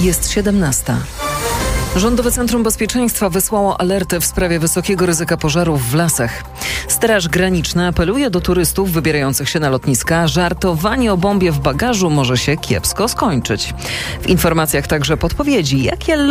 Jest 17. Rządowe Centrum Bezpieczeństwa wysłało alerty w sprawie wysokiego ryzyka pożarów w lasach. Straż Graniczna apeluje do turystów wybierających się na lotniska. Żartowanie o bombie w bagażu może się kiepsko skończyć. W informacjach także podpowiedzi, jakie